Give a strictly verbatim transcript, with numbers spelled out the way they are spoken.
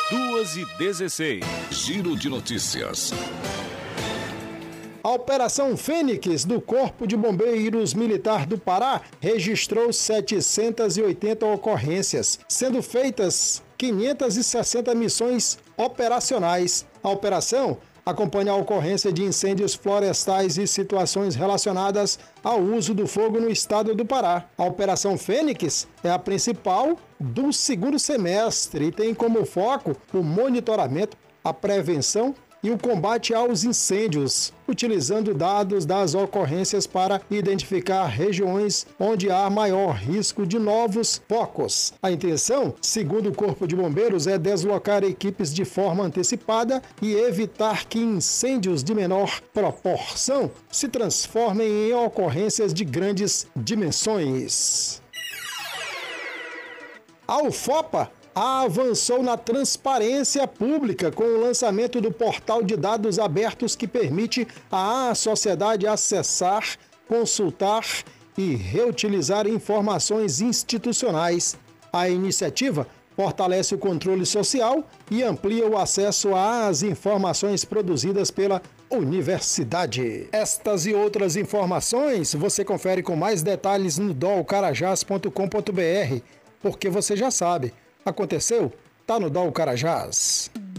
duas e dezesseis. Giro de notícias. A Operação Fênix do Corpo de Bombeiros Militar do Pará registrou setecentas e oitenta ocorrências, sendo feitas quinhentas e sessenta missões operacionais. A operação acompanha a ocorrência de incêndios florestais e situações relacionadas ao uso do fogo no estado do Pará. A Operação Fênix é a principal do segundo semestre e tem como foco o monitoramento, a prevenção e o combate aos incêndios, utilizando dados das ocorrências para identificar regiões onde há maior risco de novos focos. A intenção, segundo o Corpo de Bombeiros, é deslocar equipes de forma antecipada e evitar que incêndios de menor proporção se transformem em ocorrências de grandes dimensões. A UFOPA avançou na transparência pública com o lançamento do portal de dados abertos que permite à sociedade acessar, consultar e reutilizar informações institucionais. A iniciativa fortalece o controle social e amplia o acesso às informações produzidas pela universidade. Estas e outras informações você confere com mais detalhes no dol carajás ponto com ponto br, porque você já sabe. Aconteceu? Tá no Dol Carajás.